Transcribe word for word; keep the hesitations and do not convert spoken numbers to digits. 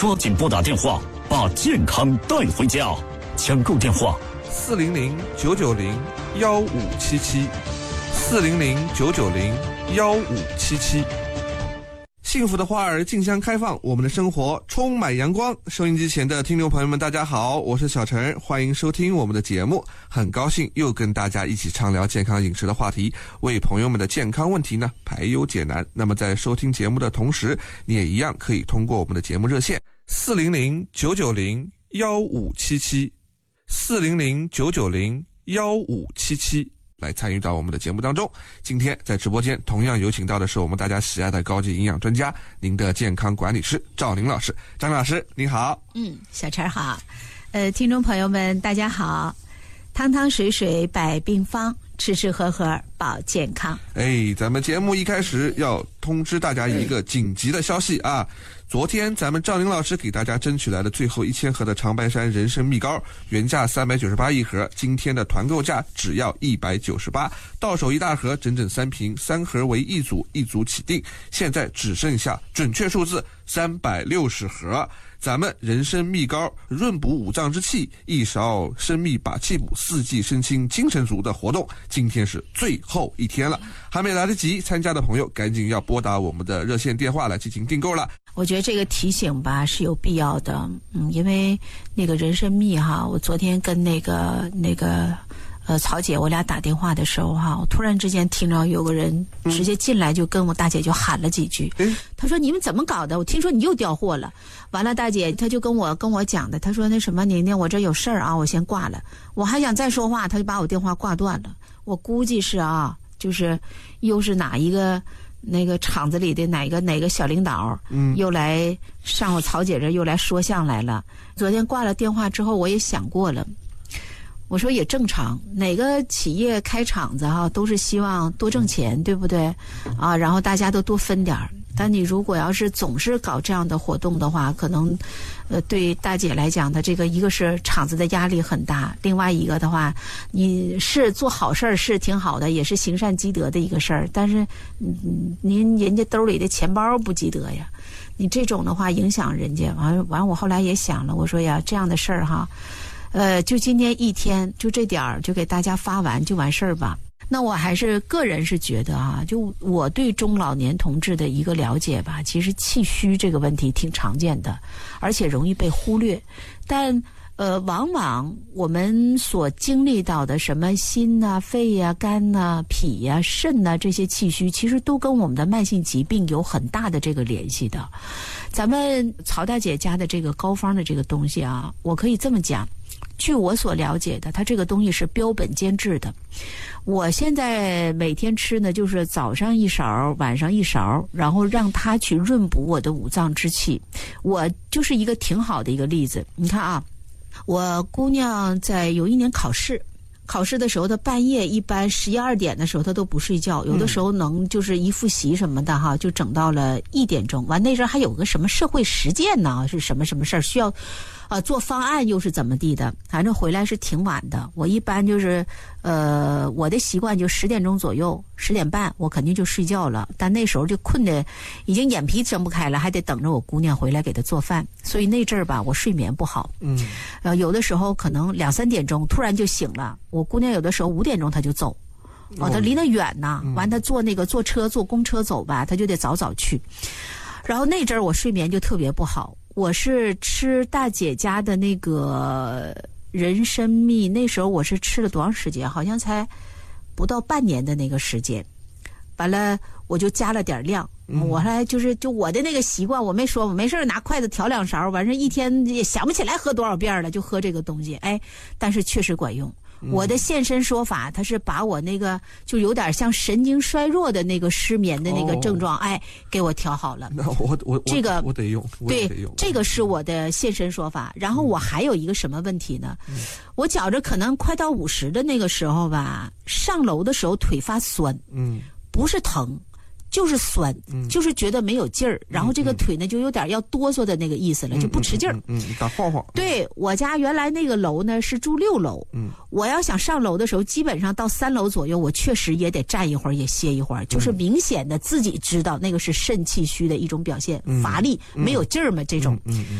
抓紧拨打电话，把健康带回家。抢购电话： 四零零九九零幺五七七，四零零九九零幺五七七。幸福的花儿竞相开放，我们的生活充满阳光。收音机前的听众朋友们，大家好，我是小陈，欢迎收听我们的节目。很高兴又跟大家一起畅聊健康饮食的话题，为朋友们的健康问题呢排忧解难。那么在收听节目的同时，你也一样可以通过我们的节目热线四零零九九零幺五七七，四零零九九零幺五七七。来参与到我们的节目当中。今天在直播间同样有请到的是我们大家喜爱的高级营养专家，您的健康管理师赵宁老师。张老师您好。 嗯，小陈好。呃，听众朋友们大家好。汤汤水水百病方，吃吃喝喝保健康。 哎，咱们节目一开始要通知大家一个紧急的消息啊！昨天咱们赵宁老师给大家争取来的最后一千盒的长白山人参蜜膏，原价三百九十八一盒，今天的团购价只要一百九十八，到手一大盒，整整三瓶，三盒为一组，一组起订，现在只剩下准确数字三百六十盒。咱们人参蜜膏润补五脏之气，一勺参蜜把气补，四季身轻精神足的活动，今天是最后一天了，还没来得及参加的朋友赶紧要拨打我们的热线电话来进行订购了。 我觉得这个提醒吧是有必要的，嗯，因为那个人参蜜哈，我昨天跟那个那个呃曹姐我俩打电话的时候哈，我突然之间听到有个人直接进来就跟我大姐就喊了几句，嗯，他说你们怎么搞的？我听说你又调货了。完了，大姐她就跟我跟我讲的，她说那什么宁宁，我这有事儿啊，我先挂了。我还想再说话，她就把我电话挂断了。我估计是啊，就是又是哪一个那个厂子里的哪个哪个小领导，嗯，又来上我曹姐这又来说相来了。昨天挂了电话之后，我也想过了。我说也正常，哪个企业开厂子哈、啊，都是希望多挣钱，对不对？啊，然后大家都多分点儿。但你如果要是总是搞这样的活动的话，可能，呃，对大姐来讲的这个，一个是厂子的压力很大，另外一个的话，你是做好事儿是挺好的，也是行善积德的一个事儿，但是，嗯，您人家兜里的钱包不积德呀，你这种的话影响人家，完完我后来也想了，我说呀，这样的事儿哈。呃，就今天一天，就这点儿，就给大家发完就完事儿吧。那我还是个人是觉得啊，就我对中老年同志的一个了解吧，其实气虚这个问题挺常见的，而且容易被忽略。但呃，往往我们所经历到的什么心呐、肺呀、肝呐、脾呀、肾呐这些气虚，其实都跟我们的慢性疾病有很大的这个联系的。咱们曹大姐家的这个膏方的这个东西啊，我可以这么讲。据我所了解的，它这个东西是标本兼治的。我现在每天吃呢，就是早上一勺，晚上一勺，然后让它去润补我的五脏之气。我就是一个挺好的一个例子。你看啊，我姑娘在有一年考试，考试的时候，她半夜一般十一二点的时候，她都不睡觉，有的时候能就是一复习什么的哈，就整到了一点钟。完那阵还有个什么社会实践呢，是什么什么事儿需要。啊，做方案又是怎么地的？反正回来是挺晚的。我一般就是，呃，我的习惯就十点钟左右，十点半我肯定就睡觉了。但那时候就困得已经眼皮睁不开了，还得等着我姑娘回来给她做饭。所以那阵儿吧，我睡眠不好。嗯，呃，有的时候可能两三点钟突然就醒了。我姑娘有的时候五点钟她就走，哦，她离得远呐。完，她坐那个坐车坐公车走吧，她就得早早去。然后那阵儿我睡眠就特别不好。我是吃大姐家的那个人参蜜，那时候我是吃了多长时间？好像才不到半年的那个时间。完了，我就加了点量。嗯、我还就是就我的那个习惯，我没说，我没事拿筷子调两勺，完事一天也想不起来喝多少遍了，就喝这个东西。哎，但是确实管用。我的现身说法，他是把我那个就有点像神经衰弱的那个失眠的那个症状，哦、哎，给我调好了。 那我我这个我得用，我也得用。 对，这个是我的现身说法。然后我还有一个什么问题呢？嗯、我觉着可能快到五十的那个时候吧，上楼的时候腿发酸，嗯，不是疼。就是酸，嗯、就是觉得没有劲儿，然后这个腿呢就有点要哆嗦的那个意思了，嗯、就不持劲儿。 嗯，打晃晃。 对，我家原来那个楼呢是住六楼，嗯，我要想上楼的时候，基本上到三楼左右，我确实也得站一会儿，也歇一会儿，就是明显的自己知道那个是肾气虚的一种表现，嗯、乏力、没有劲儿嘛，这种。嗯嗯